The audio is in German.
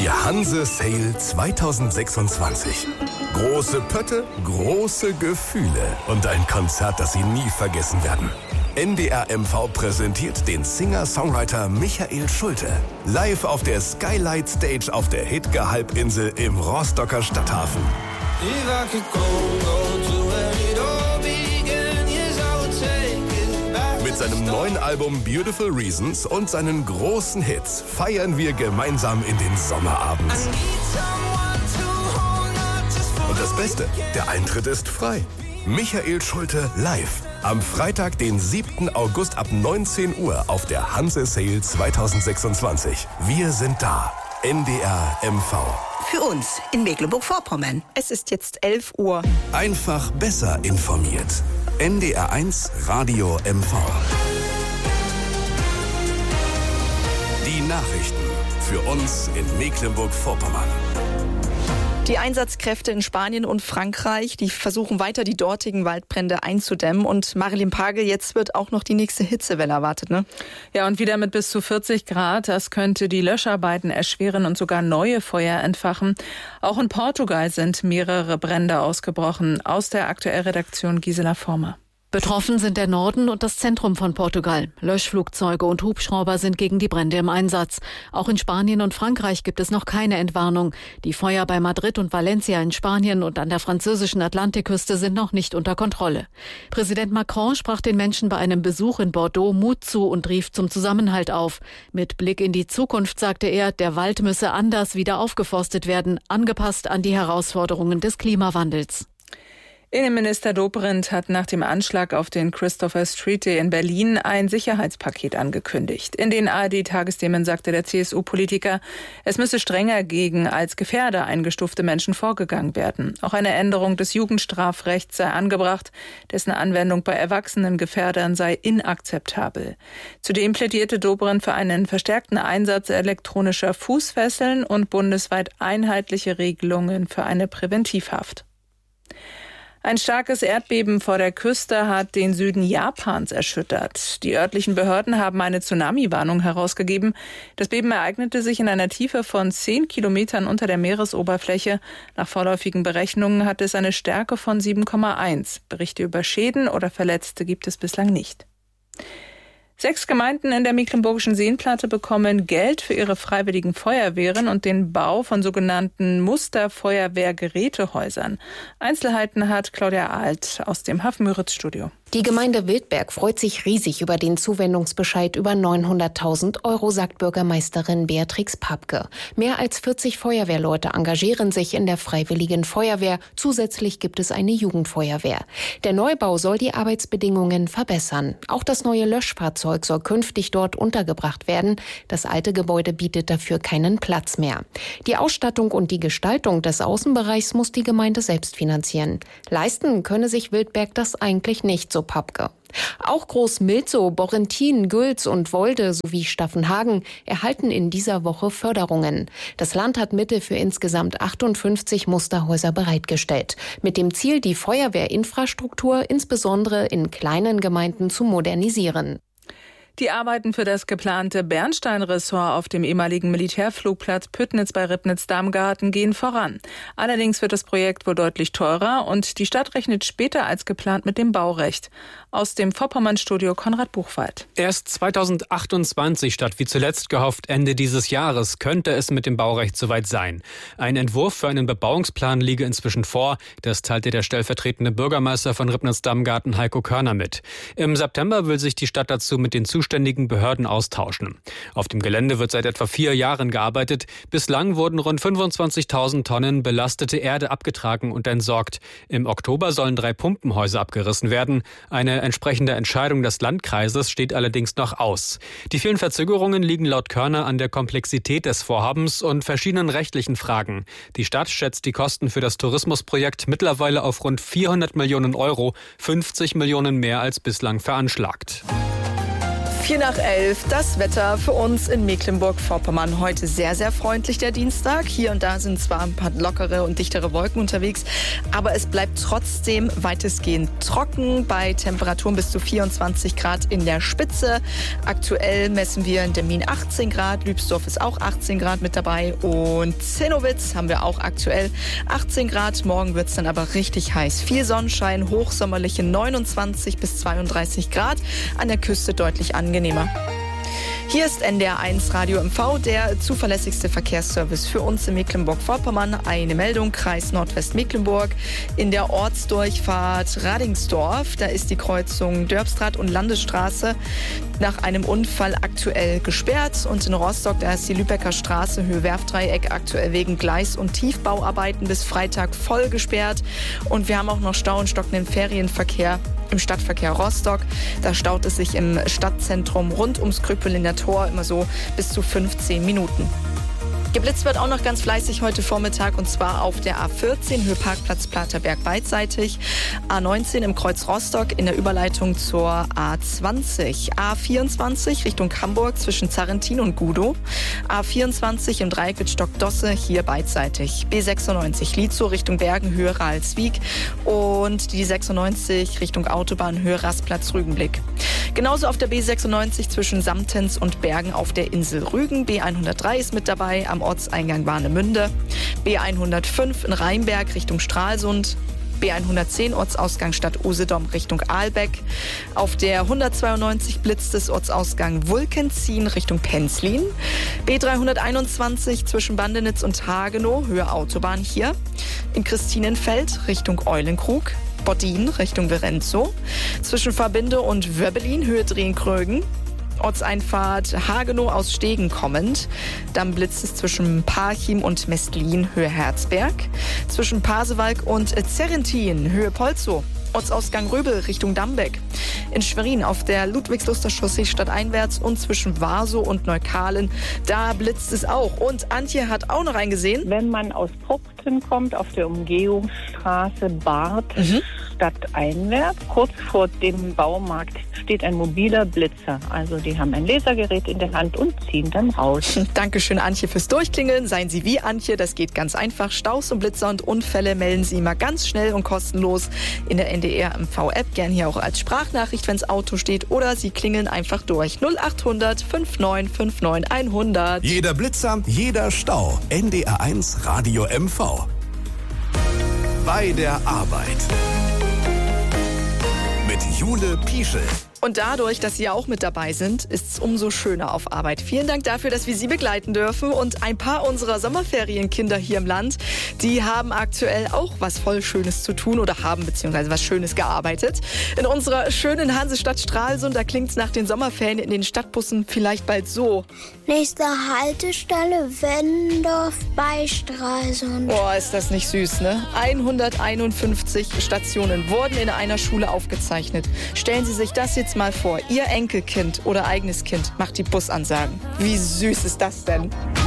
Die Hanse Sale 2026. Große Pötte, große Gefühle und ein Konzert, das Sie nie vergessen werden. NDR MV präsentiert den Singer-Songwriter Michael Schulte. Live auf der Skylight Stage auf der Hidge-Halbinsel im Rostocker Stadthafen. Mit seinem neuen Album Beautiful Reasons und seinen großen Hits feiern wir gemeinsam in den Sommerabend. Und das Beste, der Eintritt ist frei. Michael Schulte live. Am Freitag, den 7. August ab 19 Uhr auf der Hanse Sale 2026. Wir sind da. NDR MV. Für uns in Mecklenburg-Vorpommern. Es ist jetzt 11 Uhr. Einfach besser informiert. NDR 1 Radio MV. Die Nachrichten für uns in Mecklenburg-Vorpommern. Die Einsatzkräfte in Spanien und Frankreich, die versuchen weiter, die dortigen Waldbrände einzudämmen. Und Marilyn Pagel, jetzt wird auch noch die nächste Hitzewelle erwartet, ne? Ja, und wieder mit bis zu 40 Grad. Das könnte die Löscharbeiten erschweren und sogar neue Feuer entfachen. Auch in Portugal sind mehrere Brände ausgebrochen. Aus der Aktuellredaktion Gisela Former. Betroffen sind der Norden und das Zentrum von Portugal. Löschflugzeuge und Hubschrauber sind gegen die Brände im Einsatz. Auch in Spanien und Frankreich gibt es noch keine Entwarnung. Die Feuer bei Madrid und Valencia in Spanien und an der französischen Atlantikküste sind noch nicht unter Kontrolle. Präsident Macron sprach den Menschen bei einem Besuch in Bordeaux Mut zu und rief zum Zusammenhalt auf. Mit Blick in die Zukunft sagte er, der Wald müsse anders wieder aufgeforstet werden, angepasst an die Herausforderungen des Klimawandels. Innenminister Dobrindt hat nach dem Anschlag auf den Christopher Street Day in Berlin ein Sicherheitspaket angekündigt. In den ARD-Tagesthemen sagte der CSU-Politiker, es müsse strenger gegen als Gefährder eingestufte Menschen vorgegangen werden. Auch eine Änderung des Jugendstrafrechts sei angebracht, dessen Anwendung bei erwachsenen Gefährdern sei inakzeptabel. Zudem plädierte Dobrindt für einen verstärkten Einsatz elektronischer Fußfesseln und bundesweit einheitliche Regelungen für eine Präventivhaft. Ein starkes Erdbeben vor der Küste hat den Süden Japans erschüttert. Die örtlichen Behörden haben eine Tsunami-Warnung herausgegeben. Das Beben ereignete sich in einer Tiefe von 10 Kilometern unter der Meeresoberfläche. Nach vorläufigen Berechnungen hat es eine Stärke von 7,1. Berichte über Schäden oder Verletzte gibt es bislang nicht. 6 Gemeinden in der Mecklenburgischen Seenplatte bekommen Geld für ihre freiwilligen Feuerwehren und den Bau von sogenannten Musterfeuerwehrgerätehäusern. Einzelheiten hat Claudia Alt aus dem Hafen-Müritz-Studio. Die Gemeinde Wildberg freut sich riesig über den Zuwendungsbescheid über 900.000 €, sagt Bürgermeisterin Beatrix Papke. Mehr als 40 Feuerwehrleute engagieren sich in der Freiwilligen Feuerwehr. Zusätzlich gibt es eine Jugendfeuerwehr. Der Neubau soll die Arbeitsbedingungen verbessern. Auch das neue Löschfahrzeug soll künftig dort untergebracht werden. Das alte Gebäude bietet dafür keinen Platz mehr. Die Ausstattung und die Gestaltung des Außenbereichs muss die Gemeinde selbst finanzieren. Leisten könne sich Wildberg das eigentlich nicht, so Papke. Auch Groß-Milzow, Borrentin, Gülz und Wolde sowie Staffenhagen erhalten in dieser Woche Förderungen. Das Land hat Mittel für insgesamt 58 Musterhäuser bereitgestellt, mit dem Ziel, die Feuerwehrinfrastruktur insbesondere in kleinen Gemeinden zu modernisieren. Die Arbeiten für das geplante Bernstein-Ressort auf dem ehemaligen Militärflugplatz Püttnitz bei Ribnitz-Damgarten gehen voran. Allerdings wird das Projekt wohl deutlich teurer und die Stadt rechnet später als geplant mit dem Baurecht. Aus dem Vorpommern-Studio Konrad Buchwald. Erst 2028 statt wie zuletzt gehofft Ende dieses Jahres könnte es mit dem Baurecht soweit sein. Ein Entwurf für einen Bebauungsplan liege inzwischen vor. Das teilte der stellvertretende Bürgermeister von Ribnitz-Damgarten Heiko Körner mit. Im September will sich die Stadt dazu mit den zuständigen Behörden austauschen. Auf dem Gelände wird seit etwa 4 Jahren gearbeitet. Bislang wurden rund 25.000 Tonnen belastete Erde abgetragen und entsorgt. Im Oktober sollen 3 Pumpenhäuser abgerissen werden. Eine entsprechende Entscheidung des Landkreises steht allerdings noch aus. Die vielen Verzögerungen liegen laut Körner an der Komplexität des Vorhabens und verschiedenen rechtlichen Fragen. Die Stadt schätzt die Kosten für das Tourismusprojekt mittlerweile auf rund 400 Millionen €, 50 Millionen mehr als bislang veranschlagt. 10:04, das Wetter für uns in Mecklenburg-Vorpommern. Heute sehr, sehr freundlich, der Dienstag. Hier und da sind zwar ein paar lockere und dichtere Wolken unterwegs, aber es bleibt trotzdem weitestgehend trocken bei Temperaturen bis zu 24 Grad in der Spitze. Aktuell messen wir in Demmin 18 Grad, Lübsdorf ist auch 18 Grad mit dabei und Zinnowitz haben wir auch aktuell 18 Grad. Morgen wird es dann aber richtig heiß. Viel Sonnenschein, hochsommerliche 29 bis 32 Grad. An der Küste deutlich angenehmer. Hier ist NDR1 Radio MV, der zuverlässigste Verkehrsservice für uns in Mecklenburg-Vorpommern. Eine Meldung, Kreis Nordwestmecklenburg. In der Ortsdurchfahrt Radingsdorf, da ist die Kreuzung Dörbstraat und Landesstraße nach einem Unfall aktuell gesperrt. Und in Rostock, da ist die Lübecker Straße, Höhe Werftdreieck, aktuell wegen Gleis- und Tiefbauarbeiten bis Freitag voll gesperrt. Und wir haben auch noch Stau und stockenden Ferienverkehr im Stadtverkehr Rostock. Da staut es sich im Stadtzentrum rund ums Krüppelinder Tor immer so bis zu 15 Minuten. Geblitzt wird auch noch ganz fleißig heute Vormittag und zwar auf der A14, Höhe Parkplatz Platerberg beidseitig, A19 im Kreuz Rostock in der Überleitung zur A20, A24 Richtung Hamburg zwischen Zarrentin und Gudow, A24 im Dreieck mit Stockdosse hier beidseitig, B96 Lietzow Richtung Bergen, Höhe Ralswiek und die 96 Richtung Autobahn, Höhe Rastplatz Rügenblick. Genauso auf der B96 zwischen Samtens und Bergen auf der Insel Rügen, B103 ist mit dabei, am Ortseingang Warnemünde, B105 in Rheinberg Richtung Stralsund, B110 Ortsausgang Stadt Usedom Richtung Ahlbeck. Auf der 192 blitzt es Ortsausgang Wulkenzien Richtung Penzlin. B321 zwischen Bandenitz und Hagenow, Höhe Autobahn hier. In Christinenfeld Richtung Eulenkrug. Boddin Richtung Verenzow. Zwischen Verbinde und Wöbbelin, Höhe Drehkrögen. Ortseinfahrt Hagenow aus Stegen kommend. Dann blitzt es zwischen Parchim und Mestlin, Höhe Herzberg. Zwischen Pasewalk und Zerrentin, Höhe Polzow. Ortsausgang Röbel Richtung Dambeck. In Schwerin auf der Ludwigsluster Chaussee stadteinwärts und zwischen Warsow und Neukalen, da blitzt es auch. Und Antje hat auch noch eingesehen. Wenn man aus Pruchten kommt, auf der Umgehungsstraße Barth, stadteinwärts, kurz vor dem Baumarkt steht ein mobiler Blitzer. Also die haben ein Lasergerät in der Hand und ziehen dann raus. Dankeschön, Antje, fürs Durchklingeln. Seien Sie wie Antje, das geht ganz einfach. Staus und Blitzer und Unfälle melden Sie immer ganz schnell und kostenlos in der NDR MV-App. Gern hier auch als Sprachnachricht, wenn das Auto steht. Oder Sie klingeln einfach durch. 0800 5959 100. Jeder Blitzer, jeder Stau. NDR1 Radio MV. Bei der Arbeit. Mit Jule Pieschel. Und dadurch, dass Sie ja auch mit dabei sind, ist es umso schöner auf Arbeit. Vielen Dank dafür, dass wir Sie begleiten dürfen. Und ein paar unserer Sommerferienkinder hier im Land, die haben aktuell auch was voll Schönes zu tun oder haben beziehungsweise was Schönes gearbeitet. In unserer schönen Hansestadt Stralsund, da klingt es nach den Sommerferien in den Stadtbussen vielleicht bald so. Nächste Haltestelle Wendorf bei Stralsund. Boah, ist das nicht süß, ne? 151 Stationen wurden in einer Schule aufgezeichnet. Stellen Sie sich das jetzt mal vor. Ihr Enkelkind oder eigenes Kind macht die Busansagen. Wie süß ist das denn?